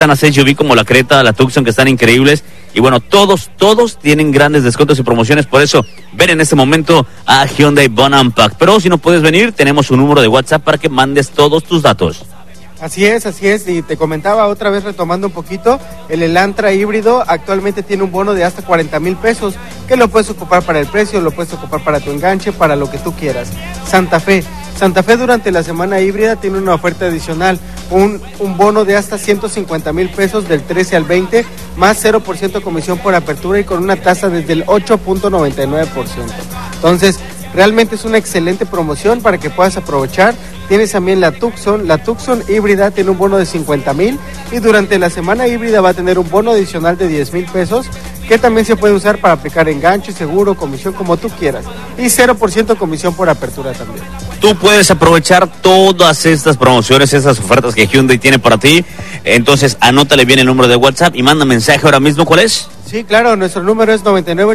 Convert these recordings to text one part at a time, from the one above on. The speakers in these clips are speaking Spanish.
están las SUV como la Creta, la Tucson, que están increíbles. Y bueno, todos tienen grandes descuentos y promociones. Por eso, ven en este momento a Hyundai Bon Pack. Pero si no puedes venir, tenemos un número de WhatsApp para que mandes todos tus datos. Así es, y te comentaba otra vez retomando un poquito, el Elantra híbrido actualmente tiene un bono de hasta 40,000 pesos, que lo puedes ocupar para el precio, lo puedes ocupar para tu enganche, para lo que tú quieras. Santa Fe durante la semana híbrida tiene una oferta adicional, un bono de hasta 150,000 pesos del 13 al 20, más 0% comisión por apertura y con una tasa desde el 8.99%. Entonces, realmente es una excelente promoción para que puedas aprovechar. Tienes también la Tucson híbrida tiene un bono de 50,000 y durante la semana híbrida va a tener un bono adicional de 10,000 pesos que también se puede usar para aplicar enganche, seguro, comisión, como tú quieras. Y 0% comisión por apertura también. Tú puedes aprovechar todas estas promociones, estas ofertas que Hyundai tiene para ti. Entonces, anótale bien el número de WhatsApp y manda mensaje ahora mismo. ¿Cuál es? Sí, claro, nuestro número es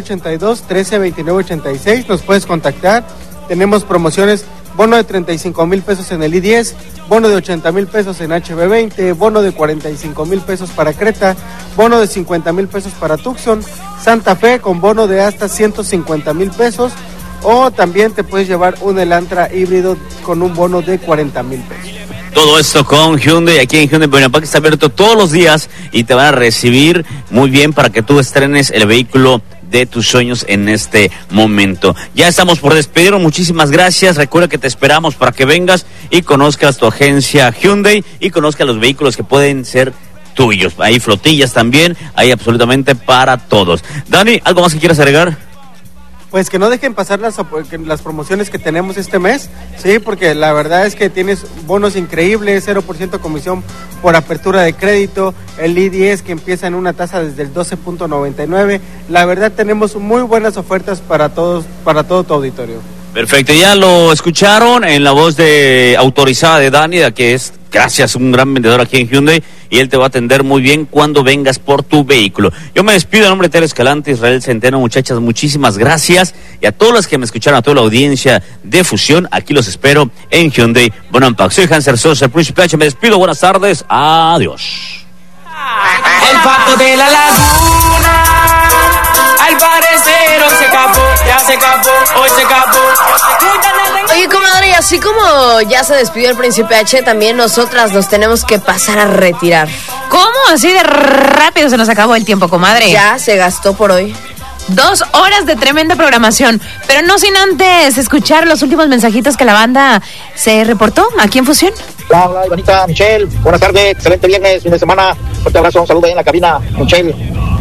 9982-132986. Nos puedes contactar. Tenemos promociones, bono de 35,000 pesos en el i10, bono de 80,000 pesos en HB20, bono de 45,000 pesos para Creta, bono de 50,000 pesos para Tucson, Santa Fe con bono de hasta 150,000 pesos, o también te puedes llevar un Elantra híbrido con un bono de 40,000 pesos. Todo esto con Hyundai, aquí en Hyundai Bon Pack está abierto todos los días y te van a recibir muy bien para que tú estrenes el vehículo de tus sueños en este momento. Ya estamos por despedirnos, muchísimas gracias. Recuerda que te esperamos para que vengas y conozcas tu agencia Hyundai y conozcas los vehículos que pueden ser tuyos. Hay flotillas también, hay absolutamente para todos. Dani, ¿algo más que quieras agregar? Pues que no dejen pasar las promociones que tenemos este mes, sí, porque la verdad es que tienes bonos increíbles, 0% comisión por apertura de crédito, el i10 que empieza en una tasa desde el 12.99. La verdad tenemos muy buenas ofertas para todo tu auditorio. Perfecto, ya lo escucharon en la voz autorizada de Dani, que es, gracias, un gran vendedor aquí en Hyundai, y él te va a atender muy bien cuando vengas por tu vehículo. Yo me despido en nombre de Tere Escalante, Israel Centeno, muchachas, muchísimas gracias, y a todos los que me escucharon, a toda la audiencia de Fusión, aquí los espero en Hyundai Bon Pack. Soy Hanser Sosa, el Príncipe H, me despido, buenas tardes, adiós. El pato de la laguna, al parecer hoy se escapó, ya se escapó, hoy se escapó. Oye, comadre, y así como ya se despidió el Príncipe H, también nosotras nos tenemos que pasar a retirar. ¿Cómo? Así de rápido se nos acabó el tiempo, comadre. Ya se gastó por hoy. 2 horas de tremenda programación, pero no sin antes escuchar los últimos mensajitos que la banda se reportó aquí en Fusión. Hola, Ivanita, Michelle, buenas tardes, excelente viernes, fin de semana, fuerte abrazo, un saludo ahí en la cabina, Michelle,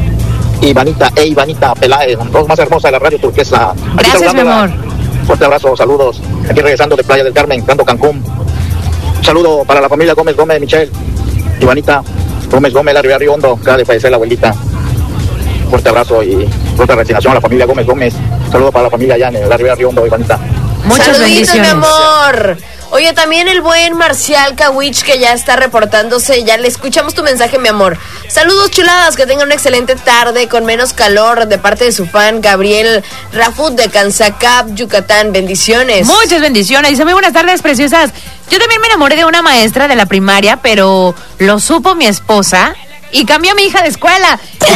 Ivanita Peláez, la voz más hermosa de la radio turquesa. Gracias, mi amor. Fuerte abrazo, saludos, aquí regresando de Playa del Carmen, Canto Cancún. Un saludo para la familia Gómez, Michelle, Ivanita, Gómez, la Río Hondo, acaba de fallecer la abuelita. Fuerte abrazo y fuerte resignación a la familia Gómez. Saludo para la familia allá en el Río Hondo, Ivanita. Muchas Saluditos, bendiciones, mi amor. Oye, también el buen Marcial Kawich, que ya está reportándose. Ya le escuchamos tu mensaje, mi amor. Saludos, chuladas, que tengan una excelente tarde con menos calor, de parte de su fan Gabriel Rafut de Cansacap, Yucatán. Bendiciones. Muchas bendiciones. Dice, muy buenas tardes, preciosas. Yo también me enamoré de una maestra de la primaria, pero lo supo mi esposa y cambió a mi hija de escuela.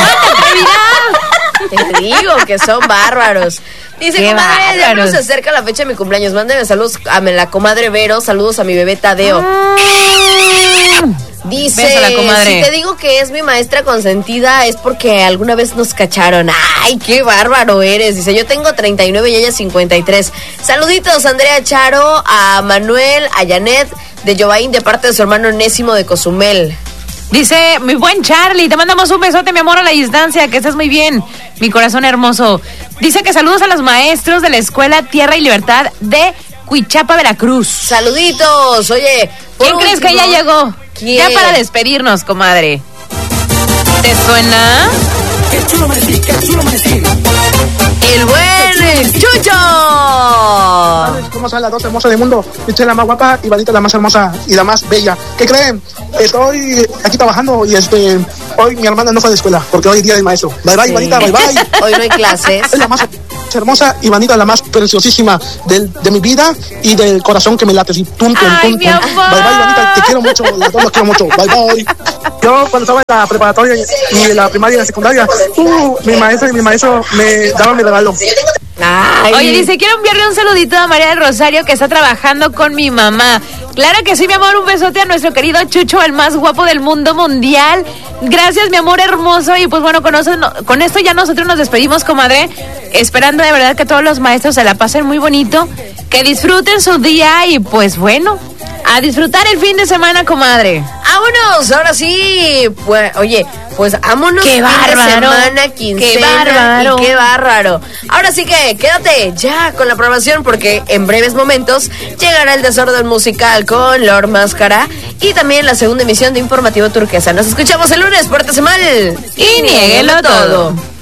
Te digo que son bárbaros. Dice, Qué comadre, ya no bárbaros. se acerca la fecha de mi cumpleaños. Mándame saludos a la comadre Vero. Saludos a mi bebé Tadeo. Dice, Bésala, comadre. si te digo que es mi maestra consentida es porque alguna vez nos cacharon. Ay, qué bárbaro eres. Dice, yo tengo 39 y ella 53. Saluditos a Andrea Charo, a Manuel, a Janet de Jovaín, de parte de su hermano Onésimo de Cozumel. Dice, mi buen Charlie, te mandamos un besote, mi amor, a la distancia, que estés muy bien, mi corazón hermoso. Dice que saludos a los maestros de la Escuela Tierra y Libertad de Cuichapa, Veracruz. Saluditos, oye. ¿Quién crees que ya llegó? ¿Quién? Ya para despedirnos, comadre. ¿Te suena? El buen Chucho. ¿Cómo están las dos hermosas del mundo? Michelle la más guapa, Ivanita la más hermosa y la más bella. ¿Qué creen? Estoy aquí trabajando y hoy mi hermana no fue a la escuela, porque hoy es día del maestro. Bye bye, Ivanita, bye bye. Hoy no hay clases. Es la más hermosa, Ivanita, la más preciosísima de mi vida y del corazón que me late. Ay, mi amor. Bye bye, Ivanita, te quiero mucho, las dos las quiero mucho. Bye bye. Yo cuando estaba en la preparatoria y en la primaria y en la secundaria, mi maestro me daba mi regalo. Ay. Oye, dice, quiero enviarle un saludito a María del Rosario que está trabajando con mi mamá. Claro que sí, mi amor, un besote a nuestro querido Chucho, el más guapo del mundo mundial. Gracias, mi amor hermoso. Y pues bueno, con esto ya nosotros nos despedimos, comadre, esperando de verdad que todos los maestros se la pasen muy bonito, que disfruten su día y pues bueno, a disfrutar el fin de semana, comadre. ¡Vámonos! Ahora sí, pues, oye, pues vámonos. ¡Qué bárbaro! Semana, quincena, ¡Qué bárbaro! Y qué bárbaro. Ahora sí que quédate ya con la programación porque en breves momentos llegará el desorden musical con Lord Máscara y también la segunda emisión de Informativo Turquesa. Nos escuchamos el lunes, pórtese mal Y niéguelo todo.